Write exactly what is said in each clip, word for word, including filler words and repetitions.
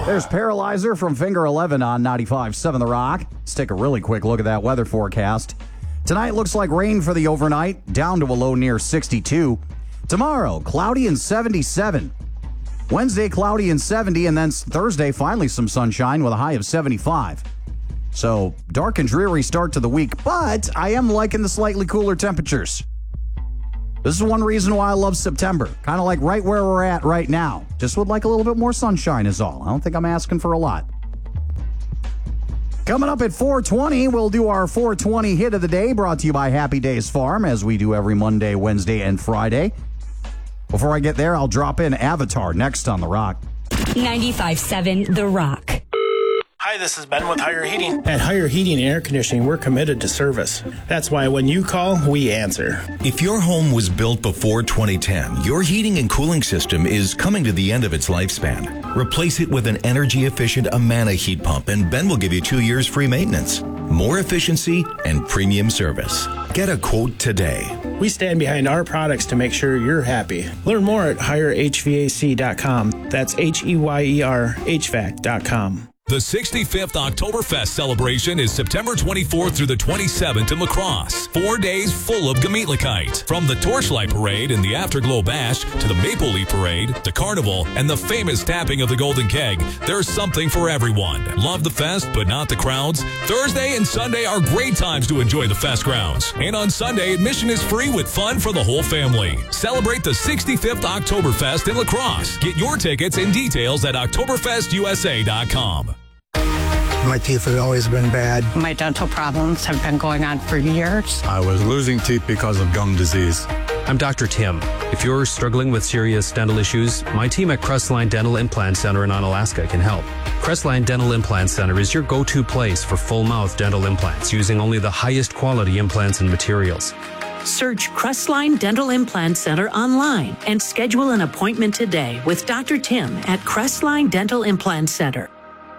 There's Paralyzer from Finger eleven on ninety-five point seven The Rock. Let's take a really quick look at that weather forecast. Tonight looks like rain for the overnight, down to a low near sixty-two. Tomorrow, cloudy and seventy-seven. Wednesday, cloudy and seventy, and then Thursday, finally some sunshine with a high of seventy-five. So, dark and dreary start to the week, but I am liking the slightly cooler temperatures. This is one reason why I love September. Kind of like right where we're at right now. Just would like a little bit more sunshine is all. I don't think I'm asking for a lot. Coming up at four twenty, we'll do our four twenty hit of the day, brought to you by Happy Days Farm, as we do every Monday, Wednesday, and Friday. Before I get there, I'll drop in Avatar next on The Rock. ninety-five point seven The Rock. Hi, this is Ben with Higher Heating. At Higher Heating and Air Conditioning, we're committed to service. That's why when you call, we answer. If your home was built before twenty ten, your heating and cooling system is coming to the end of its lifespan. Replace it with an energy-efficient Amana heat pump, and Ben will give you two years free maintenance, more efficiency, and premium service. Get a quote today. We stand behind our products to make sure you're happy. Learn more at higher H V A C dot com. That's H E Y E R H V A C dot com. The sixty-fifth Oktoberfest celebration is September twenty-fourth through the twenty-seventh in La Crosse. Four days full of Gemütlichkeit. From the Torchlight Parade and the Afterglow Bash to the Maple Leaf Parade, the Carnival, and the famous tapping of the Golden Keg, there's something for everyone. Love the fest, but not the crowds? Thursday and Sunday are great times to enjoy the fest grounds. And on Sunday, admission is free with fun for the whole family. Celebrate the sixty-fifth Oktoberfest in La Crosse. Get your tickets and details at Oktoberfest U S A dot com. My teeth have always been bad. My dental problems have been going on for years. I was losing teeth because of gum disease. I'm Doctor Tim. If you're struggling with serious dental issues, my team at Crestline Dental Implant Center in Onalaska can help. Crestline Dental Implant Center is your go-to place for full-mouth dental implants using only the highest quality implants and materials. Search Crestline Dental Implant Center online and schedule an appointment today with Doctor Tim at Crestline Dental Implant Center.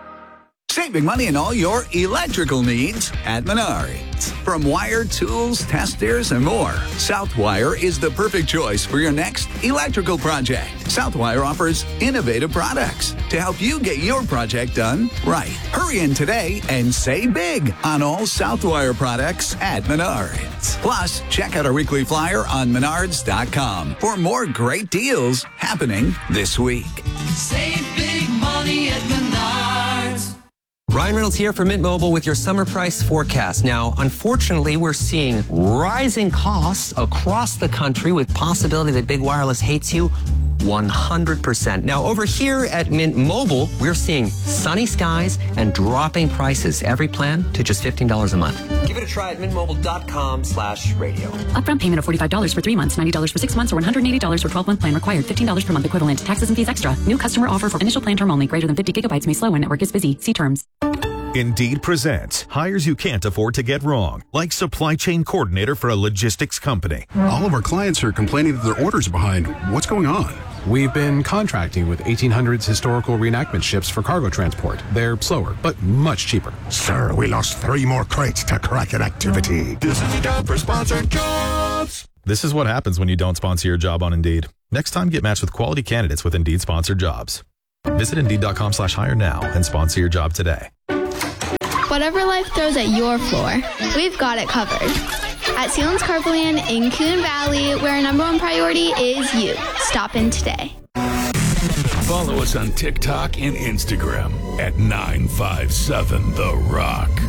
Saving money on all your electrical needs at Menards. From wire, tools, testers, and more, Southwire is the perfect choice for your next electrical project. Southwire offers innovative products to help you get your project done right. Hurry in today and save big on all Southwire products at Menards. Plus, check out our weekly flyer on menards dot com for more great deals happening this week. Save big money at Menards. Ryan Reynolds here for Mint Mobile with your summer price forecast. Now, unfortunately, we're seeing rising costs across the country with possibility that big wireless hates you one hundred percent. Now, over here at Mint Mobile, we're seeing sunny skies and dropping prices. Every plan to just fifteen dollars a month. Give it a try at mintmobile.com slash radio. Upfront payment of forty-five dollars for three months, ninety dollars for six months, or one hundred eighty dollars for twelve-month plan required. fifteen dollars per month equivalent. Taxes and fees extra. New customer offer for initial plan term only. Greater than fifty gigabytes may slow when network is busy. See terms. Indeed presents hires you can't afford to get wrong, like supply chain coordinator for a logistics company. All of our clients are complaining that their orders are behind. What's going on? We've been contracting with eighteen hundreds historical reenactment ships for cargo transport. They're slower, but much cheaper. Sir, we lost three more crates to Kraken activity. This is a job for sponsored jobs. This is what happens when you don't sponsor your job on Indeed. Next time, get matched with quality candidates with Indeed sponsored jobs. Visit Indeed.com slash hire now and sponsor your job today. Whatever life throws at your floor, we've got it covered. At Sealands Carpoland in Coon Valley, where our number one priority is you. Stop in today. Follow us on TikTok and Instagram at nine five seven The Rock.